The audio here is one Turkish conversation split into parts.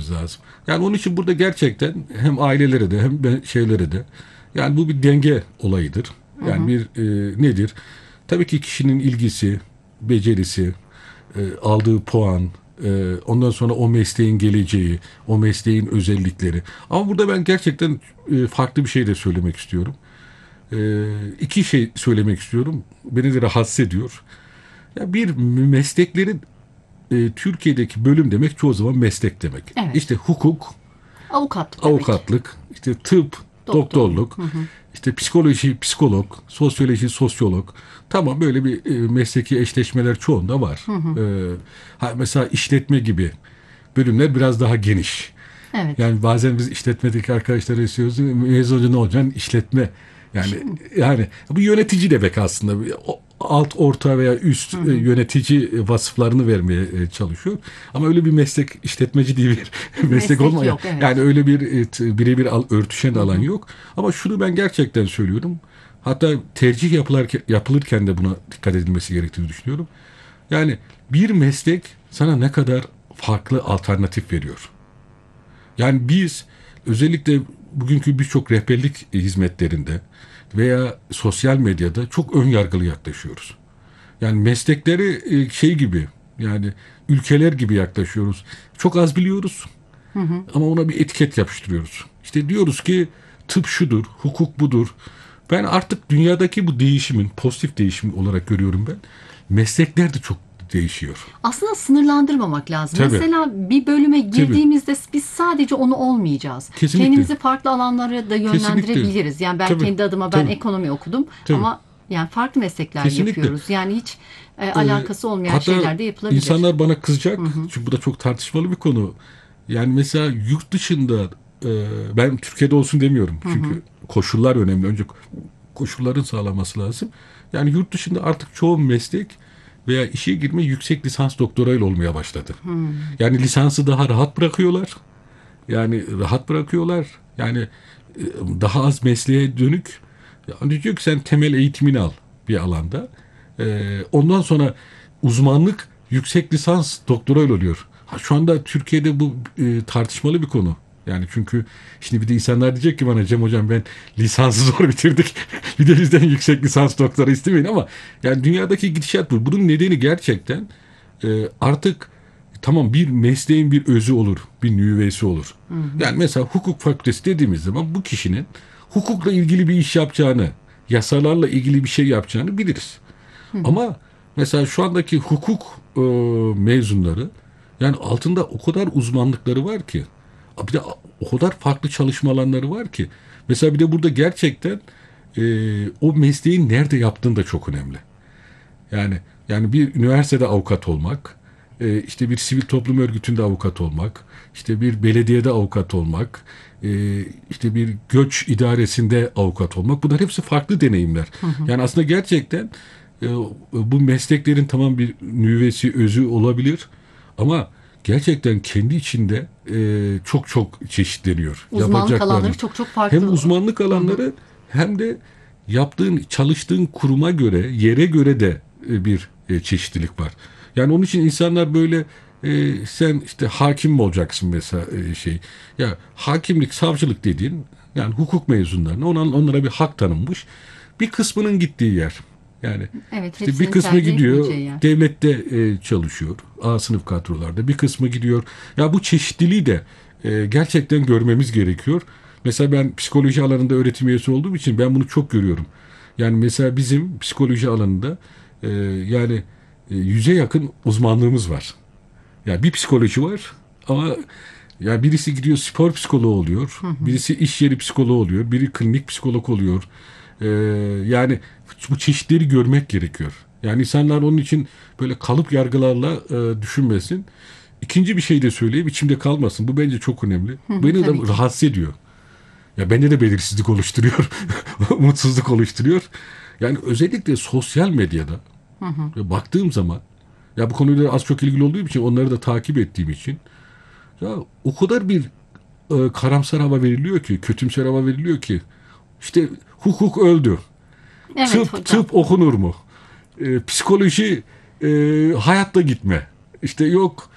yapmamız lazım. Yani onun için burada gerçekten hem ailelere de hem şeylere de yani bu bir denge olayıdır. Yani bir nedir? Tabii ki kişinin ilgisi, becerisi, aldığı puan, ondan sonra o mesleğin geleceği, o mesleğin özellikleri. Ama burada ben gerçekten farklı bir şey de söylemek istiyorum. İki şey söylemek istiyorum. Beni de rahatsız ediyor. Ya bir mesleklerin Türkiye'deki bölüm demek çoğu zaman meslek demek. Evet. İşte hukuk, Avukatlık demek. avukatlık, işte tıp, Doktor. doktorluk, işte psikoloji, psikolog, sosyoloji, sosyolog. Tamam böyle bir mesleki eşleşmeler çoğunda var. Mesela işletme gibi bölümler biraz daha geniş. Evet. Yani bazen biz işletmedeki arkadaşlara istiyoruz. Mezun olunca ne olacaksın? İşletme. Yani bu yönetici demek aslında. Alt, orta veya üst yönetici vasıflarını vermeye çalışıyor. Ama öyle bir meslek işletmeci diye bir meslek Meslek olmuyor. yok, evet. Yani öyle bir birebir örtüşen alan yok. Ama şunu ben gerçekten söylüyorum. Hatta tercih yapılırken de buna dikkat edilmesi gerektiğini düşünüyorum. Yani bir meslek sana ne kadar farklı alternatif veriyor. Yani biz özellikle bugünkü birçok rehberlik hizmetlerinde veya sosyal medyada çok ön yargılı yaklaşıyoruz. Yani meslekleri şey gibi yani ülkeler gibi yaklaşıyoruz. Çok az biliyoruz ama ona bir etiket yapıştırıyoruz. İşte diyoruz ki tıp şudur, hukuk budur. Ben artık dünyadaki bu değişimin pozitif değişim olarak görüyorum ben. Meslekler de çok değişiyor. Aslında sınırlandırmamak lazım. Tabii. Mesela bir bölüme girdiğimizde biz sadece onu olmayacağız. Kesinlikle. Kendimizi farklı alanlara da yönlendirebiliriz. Kesinlikle. Yani ben Tabii. kendi adıma Tabii. ekonomi okudum Tabii. ama yani farklı meslekler Kesinlikle. yapıyoruz. Yani hiç alakası olmayan Hatta şeyler de yapılabilir. insanlar bana kızacak. Çünkü bu da çok tartışmalı bir konu. Yani mesela yurt dışında ben Türkiye'de olsun demiyorum. Çünkü koşullar önemli. Önce koşulların sağlaması lazım. Yani yurt dışında artık çoğu meslek veya işe girme yüksek lisans doktorayla olmaya başladı. Yani lisansı daha rahat bırakıyorlar. Yani daha az mesleğe dönük. Yani diyor ki sen temel eğitimini al bir alanda. Ondan sonra uzmanlık yüksek lisans doktorayla oluyor. Şu anda Türkiye'de bu tartışmalı bir konu. Yani çünkü şimdi bir de insanlar diyecek ki bana Cem hocam ben lisansı zor bitirdik. Bir de bizden yüksek lisans doktora istemeyin ama yani dünyadaki gidişat bu. Bunun nedeni gerçekten artık tamam bir mesleğin bir özü olur, bir nüvesi olur. Yani mesela hukuk fakültesi dediğimiz zaman bu kişinin hukukla ilgili bir iş yapacağını, yasalarla ilgili bir şey yapacağını biliriz. Ama mesela şu andaki hukuk mezunları yani altında o kadar uzmanlıkları var ki bir de o kadar farklı çalışma alanları var ki mesela bir de burada gerçekten o mesleğin nerede yaptığın da çok önemli. Yani bir üniversitede avukat olmak, işte bir sivil toplum örgütünde avukat olmak, işte bir belediyede avukat olmak, işte bir göç idaresinde avukat olmak. Bunlar hepsi farklı deneyimler. Yani aslında gerçekten bu mesleklerin tamam bir nüvesi, özü olabilir ama gerçekten kendi içinde çok çok çeşitleniyor. Uzmanlık alanları çok çok farklı. Hem uzmanlık alanları hem de çalıştığın kuruma göre, yere göre de bir çeşitlilik var. Yani onun için insanlar böyle sen işte hakim mi olacaksın mesela ya hakimlik, savcılık dediğin yani hukuk mezunlarına onlara bir hak tanınmış. Bir kısmının gittiği yer. Yani evet, işte bir kısmı tercih gidiyor etmeyeceği yer. devlette çalışıyor. A sınıf kadrolarda. Bir kısmı gidiyor. Ya bu çeşitliliği de gerçekten görmemiz gerekiyor. Mesela ben psikoloji alanında öğretim üyesi olduğum için ben bunu çok görüyorum. Yani mesela bizim psikoloji alanında yani 100'e yakın uzmanlığımız var. Yani bir psikoloji var ama ya birisi gidiyor spor psikoloğu oluyor. Birisi iş yeri psikoloğu oluyor. Biri klinik psikolog oluyor. Yani bu çeşitleri görmek gerekiyor. Yani insanlar onun için böyle kalıp yargılarla düşünmesin. İkinci bir şey de söyleyeyim, içimde kalmasın. Bu bence çok önemli. Beni de rahatsız ediyor. Ya bende de belirsizlik oluşturuyor. Mutsuzluk oluşturuyor. Yani özellikle sosyal medyada baktığım zaman ya bu konuyla az çok ilgili olduğum için onları da takip ettiğim için ya o kadar bir karamsar hava veriliyor ki, kötümser hava veriliyor ki işte hukuk öldü. Evet, Tıp okunur mu? Psikoloji hayatta gitme. İşte yok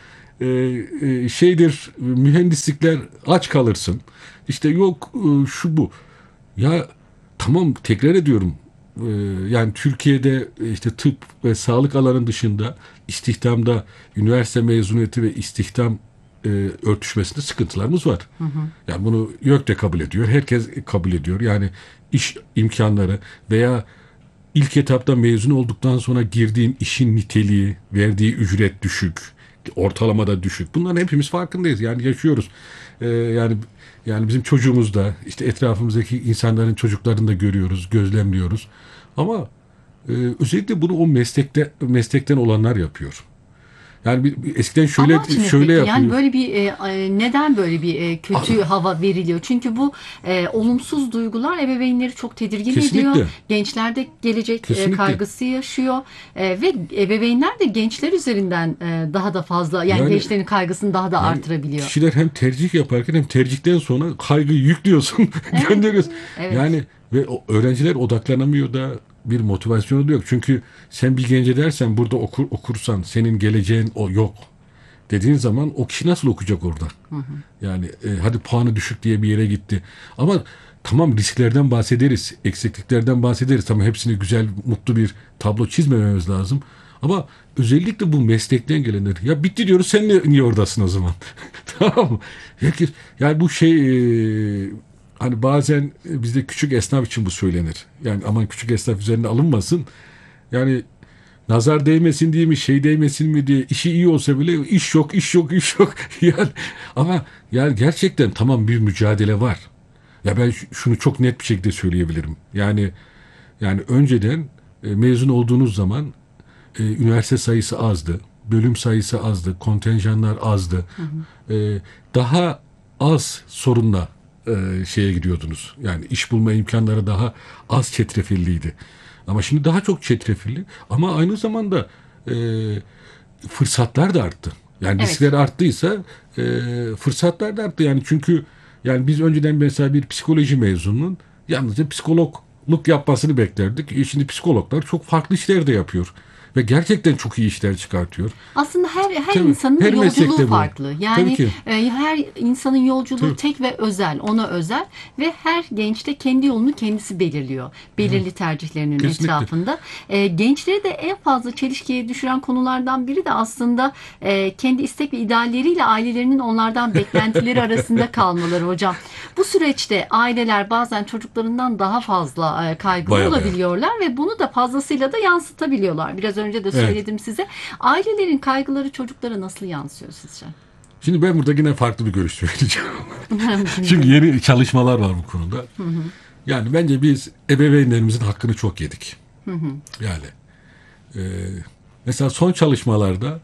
şeydir, mühendislikler aç kalırsın. İşte yok şu bu. Ya tamam, tekrar ediyorum. Yani Türkiye'de işte tıp ve sağlık alanının dışında istihdamda üniversite mezuniyeti ve istihdam örtüşmesinde sıkıntılarımız var. Yani bunu YÖK de kabul ediyor. Herkes kabul ediyor. Yani iş imkanları veya ilk etapta mezun olduktan sonra girdiğin işin niteliği, verdiği ücret düşük, ortalamada düşük. Bunların hepimiz farkındayız. Yani yaşıyoruz. Yani bizim çocuğumuz da, işte etrafımızdaki insanların çocuklarını da görüyoruz, gözlemliyoruz. Ama özellikle bunu o meslekten olanlar yapıyor. Yani eskiden Amaç ne şöyle peki? yapıyor. Yani böyle bir neden böyle bir kötü hava veriliyor? Çünkü bu olumsuz duygular ebeveynleri çok tedirgin Kesinlikle. ediyor. Gençler de gelecek Kesinlikle. kaygısı yaşıyor. Ve ebeveynler de gençler üzerinden daha da fazla, yani gençlerin kaygısını daha da yani artırabiliyor. kişiler hem tercih yaparken hem tercihten sonra kaygıyı yüklüyorsun, gönderiyorsun. Evet. Yani ve öğrenciler odaklanamıyor da, bir motivasyonu da yok. Çünkü sen bir gence dersen burada okursan senin geleceğin o yok dediğin zaman o kişi nasıl okuyacak orada? Yani hadi puanı düşük diye bir yere gitti. Ama tamam, risklerden bahsederiz, eksikliklerden bahsederiz. Tamam, hepsini güzel, mutlu bir tablo çizmememiz lazım. Ama özellikle bu meslekten gelenler, ya bitti diyoruz, sen niye oradasın o zaman? Tamam mı? Herkes, yani bu hani bazen bizde küçük esnaf için bu söylenir. Yani aman küçük esnaf üzerine alınmasın. Yani nazar değmesin diye mi, şey değmesin mi diye, işi iyi olsa bile iş yok, iş yok, iş yok. Yani ama yani gerçekten tamam, bir mücadele var. Ya ben şunu çok net bir şekilde söyleyebilirim. Yani önceden mezun olduğunuz zaman üniversite sayısı azdı, bölüm sayısı azdı, kontenjanlar azdı. Daha az sorunla şeye gidiyordunuz. Yani iş bulma imkanları daha az çetrefilliydi. Ama şimdi daha çok çetrefilli. Ama aynı zamanda e, fırsatlar da arttı. Yani Evet. riskler arttıysa fırsatlar da arttı. Yani çünkü yani biz önceden mesela bir psikoloji mezununun yalnızca psikologluk yapmasını beklerdik. Şimdi psikologlar çok farklı işler de yapıyor. Ve gerçekten çok iyi işler çıkartıyor. Aslında her Tabii, insanın her meslekte yolculuğu bu. farklı. Tabii Yani ki. her insanın yolculuğu Tabii. tek ve özel, ona özel ve her genç de kendi yolunu kendisi belirliyor. Belirli tercihlerinin Kesinlikle. etrafında. Gençleri de en fazla çelişkiye düşüren konulardan biri de aslında kendi istek ve idealleriyle ailelerinin onlardan beklentileri arasında kalmaları hocam. Bu süreçte aileler bazen çocuklarından daha fazla kaygılı Bayağı. olabiliyorlar ve bunu da fazlasıyla da yansıtabiliyorlar. Biraz önce de Evet. söyledim size. Ailelerin kaygıları çocuklara nasıl yansıyor sizce? Şimdi ben burada yine farklı bir görüş söyleyeceğim. Çünkü yeni çalışmalar var bu konuda. Yani bence biz ebeveynlerimizin hakkını çok yedik. Yani e, mesela son çalışmalarda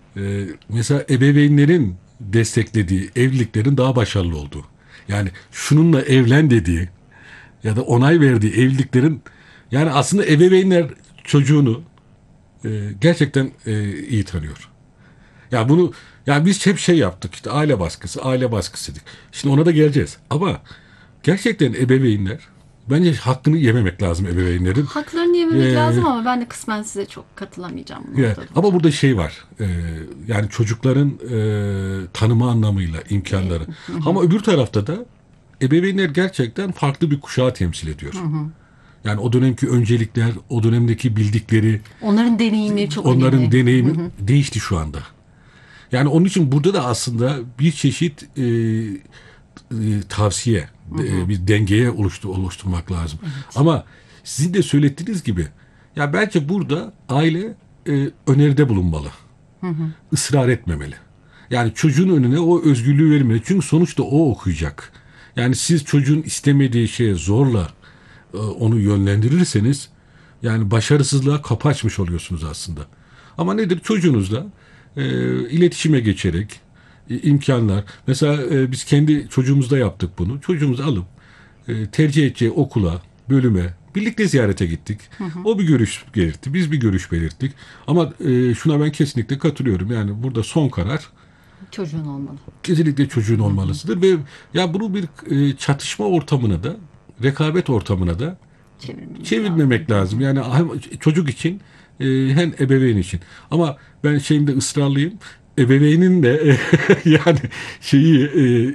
mesela ebeveynlerin desteklediği evliliklerin daha başarılı olduğu. Yani şununla evlen dediği ya da onay verdiği evliliklerin, yani aslında ebeveynler çocuğunu gerçekten iyi tanıyor. Ya bunu, yani biz hep şey yaptık, işte aile baskısı, aile baskısı dedik. Şimdi ona da geleceğiz. Ama gerçekten ebeveynler, bence hakkını yememek lazım ebeveynlerin. Haklarını yememek Ee, lazım ama ben de kısmen size çok katılamayacağım bu Ya, noktada. ama burada şey var. Yani çocukların tanıma anlamıyla imkanları. Ama öbür tarafta da ebeveynler gerçekten farklı bir kuşağı temsil ediyor. Yani o dönemki öncelikler, o dönemdeki bildikleri, Onların deneyimleri çok onların önemli. deneyimi değişti şu anda. Yani onun için burada da aslında bir çeşit tavsiye, bir dengeye oluşturmak lazım. Ama sizin de söylediğiniz gibi, ya belki burada aile öneride bulunmalı. Israr etmemeli. Yani çocuğun önüne o özgürlüğü vermeli. Çünkü sonuçta o okuyacak. Yani siz çocuğun istemediği şeye zorla onu yönlendirirseniz, yani başarısızlığa kapı açmış oluyorsunuz aslında. Ama nedir? Çocuğunuzla iletişime geçerek imkanlar. Mesela biz kendi çocuğumuzda yaptık bunu. Çocuğumuzu alıp tercih edeceği okula, bölüme birlikte ziyarete gittik. O bir görüş belirtti. Biz bir görüş belirttik. Ama şuna ben kesinlikle katılıyorum. Yani burada son karar Çocuğun olmalı. kesinlikle çocuğun olmalısıdır. Ve ya bunu bir çatışma ortamına da, rekabet ortamına da çevirmemek lazım. Yani hem çocuk için hem ebeveyn için. Ama ben şeyimde ısrarlıyım. ebeveynin de yani şeyi